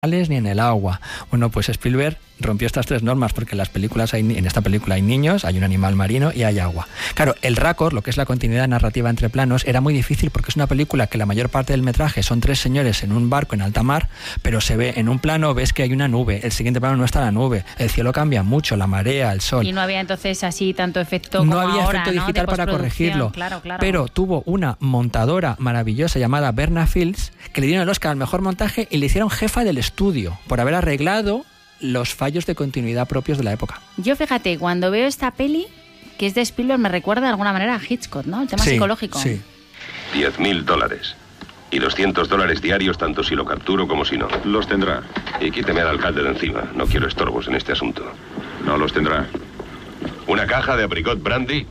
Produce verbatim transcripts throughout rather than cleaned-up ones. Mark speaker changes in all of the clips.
Speaker 1: ni en el agua. Bueno, pues Spielberg rompió estas tres normas porque en las películas hay, en esta película hay niños, hay un animal marino y hay agua. Claro, el raccord, lo que es la continuidad narrativa entre planos, era muy difícil porque es una película que la mayor parte del metraje son tres señores en un barco en alta mar, pero se ve en un plano, ves que hay una nube, el siguiente plano no está la nube, el cielo cambia mucho, la marea, el sol.
Speaker 2: Y no había entonces así tanto efecto como
Speaker 1: ahora. No había
Speaker 2: ahora,
Speaker 1: efecto
Speaker 2: ¿no?
Speaker 1: digital para corregirlo.
Speaker 2: Claro, claro.
Speaker 1: Pero tuvo una montadora maravillosa llamada Verna Fields que le dieron el Oscar al mejor montaje y le hicieron jefa del estudio por haber arreglado los fallos de continuidad propios de la época.
Speaker 2: Yo, fíjate, cuando veo esta peli, que es de Spielberg, me recuerda de alguna manera a Hitchcock, ¿no? El tema
Speaker 1: sí,
Speaker 2: psicológico.
Speaker 1: Sí.
Speaker 3: Diez mil dólares. Y doscientos dólares diarios, tanto si lo capturo como si no.
Speaker 4: Los tendrá.
Speaker 3: Y quíteme al alcalde de encima. No quiero estorbos en este asunto.
Speaker 4: No los tendrá.
Speaker 3: Una caja de apricot brandy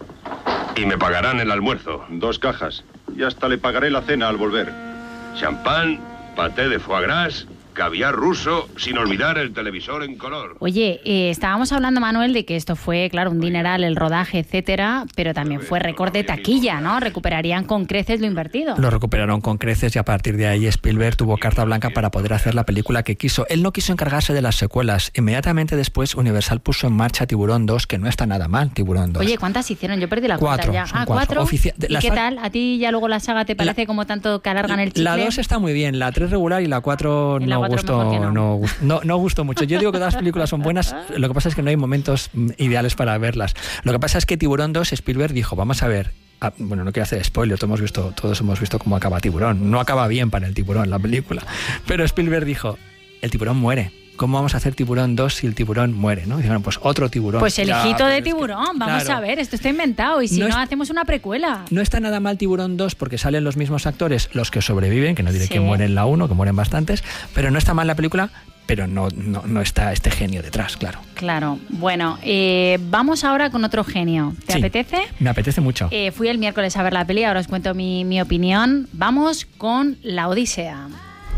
Speaker 3: y me pagarán el almuerzo.
Speaker 4: Dos cajas. Y hasta le pagaré la cena al volver.
Speaker 3: Champán, paté de foie gras, caviar ruso, sin olvidar el televisor en color.
Speaker 2: Oye, eh, estábamos hablando, Manuel, de que esto fue, claro, un dineral, el rodaje, etcétera, pero también fue récord de taquilla, ¿no? Recuperarían con creces lo invertido.
Speaker 1: Lo recuperaron con creces y a partir de ahí Spielberg tuvo carta blanca para poder hacer la película que quiso. Él no quiso encargarse de las secuelas. Inmediatamente después Universal puso en marcha Tiburón dos, que no está nada mal, Tiburón dos.
Speaker 2: Oye, ¿cuántas hicieron? Yo perdí la
Speaker 1: cuatro,
Speaker 2: cuenta ya.
Speaker 1: Son
Speaker 2: Ah,
Speaker 1: cuatro.
Speaker 2: ¿cuatro?
Speaker 1: Ofici-
Speaker 2: ¿Y
Speaker 1: las
Speaker 2: qué
Speaker 1: fa-
Speaker 2: tal? ¿A ti ya luego la saga te parece la, como tanto que alargan el chicle?
Speaker 1: La dos está muy bien, la tres regular y la cuatro
Speaker 2: Y la
Speaker 1: no
Speaker 2: cuatro
Speaker 1: gustó,
Speaker 2: mejor que no.
Speaker 1: no. No, no gustó mucho. Yo digo que todas las películas son buenas, lo que pasa es que no hay momentos ideales para verlas. Lo que pasa es que Tiburón dos, Spielberg dijo, vamos a ver, a, bueno, no quiero hacer spoiler, todos hemos visto, todos hemos visto cómo acaba Tiburón. No acaba bien para el tiburón la película, pero Spielberg dijo, el tiburón muere. ¿Cómo vamos a hacer Tiburón dos si el tiburón muere? ¿No? Dijeron, pues otro tiburón.
Speaker 2: Pues el
Speaker 1: ya,
Speaker 2: hijito de
Speaker 1: es que,
Speaker 2: Tiburón, vamos
Speaker 1: claro,
Speaker 2: a ver, esto está inventado y si no,
Speaker 1: no
Speaker 2: es,
Speaker 1: hacemos
Speaker 2: una precuela.
Speaker 1: No está nada mal Tiburón dos porque salen los mismos actores, los que sobreviven, que no diré
Speaker 2: Sí.
Speaker 1: que mueren en la uno, que mueren bastantes, pero no está mal la película, pero no, no, no está este genio detrás, claro.
Speaker 2: Claro, bueno, eh, vamos ahora con otro genio. ¿Te
Speaker 1: Sí,
Speaker 2: apetece?
Speaker 1: Me apetece mucho.
Speaker 2: Eh, fui el miércoles a ver la peli, ahora os cuento mi, mi opinión. Vamos con La Odisea.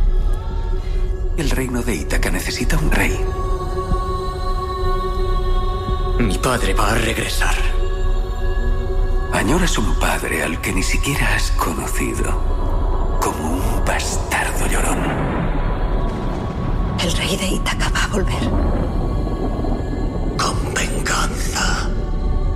Speaker 5: El reino de Ítaca necesita un rey. Mi padre va a regresar. Añoras un padre al que ni siquiera has conocido, como un bastardo llorón.
Speaker 6: El rey de Ítaca va a volver.